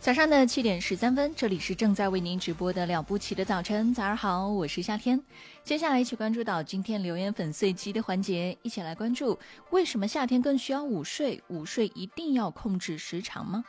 早上的7点13分，这里是正在为您直播的了不起的早晨。早上好，我是夏天。接下来一起关注到今天留言粉碎机的环节，一起来关注为什么夏天更需要午睡，午睡一定要控制时长吗？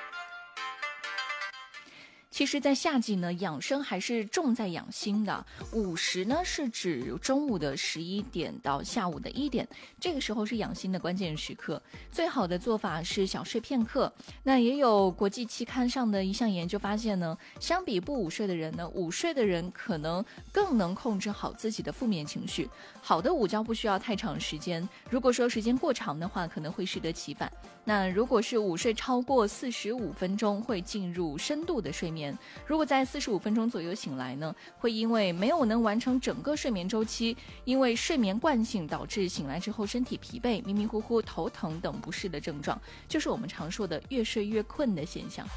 其实在夏季呢，养生还是重在养心的。午时呢是指中午的11点到下午的1点，这个时候是养心的关键时刻。最好的做法是小睡片刻。那也有国际期刊上的一项研究发现呢，相比不午睡的人呢，午睡的人可能更能控制好自己的负面情绪。好的午觉不需要太长时间，如果说时间过长的话，可能会适得其反。那如果是午睡超过45分钟，会进入深度的睡眠。如果在45分钟左右醒来呢，会因为没有能完成整个睡眠周期，因为睡眠惯性导致醒来之后身体疲惫、迷迷糊糊、头疼等不适的症状，就是我们常说的越睡越困的现象。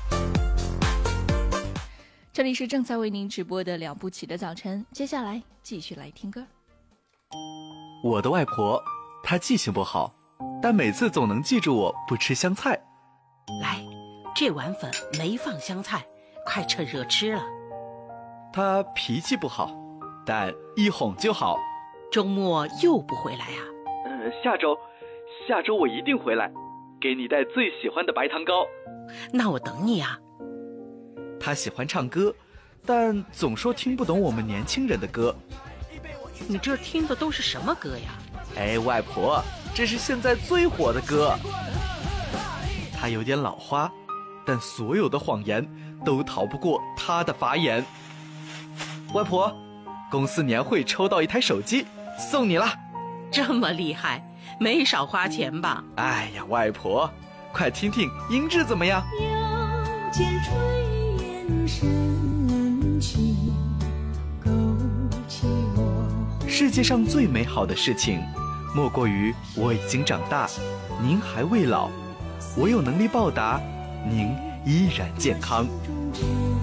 这里是正在为您直播的了不起的早晨，接下来继续来听歌。 我的外婆她记性不好，但每次总能记住我不吃香菜。 来，这碗粉没放香菜，快趁热吃了。 她脾气不好，但一哄就好。 周末又不回来啊？ 下周我一定回来，给你带最喜欢的白糖糕。 那我等你啊。 她喜欢唱歌，但总说听不懂我们年轻人的歌。 你这听的都是什么歌呀？ 哎，外婆，这是现在最火的歌。她有点老花，但所有的谎言都逃不过她的法眼。外婆，公司年会抽到一台手机，送你了。 这么厉害，没少花钱吧？ 哎呀，外婆，快听听音质怎么样？ 腰间炊烟升起，勾起我。 世界上最美好的事情，莫过于我已经长大，您还未老，我有能力报答，您依然健康。